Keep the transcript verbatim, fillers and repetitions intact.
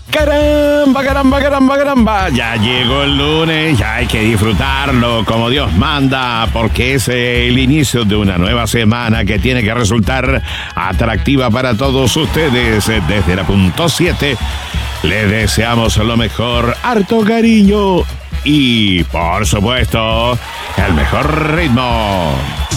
Caramba, caramba, caramba, caramba. Ya llegó el lunes, ya hay que disfrutarlo como Dios manda, porque es el inicio de una nueva semana que tiene que resultar atractiva para todos ustedes. Desde la punto siete, les deseamos lo mejor, harto cariño y, por supuesto, el mejor ritmo.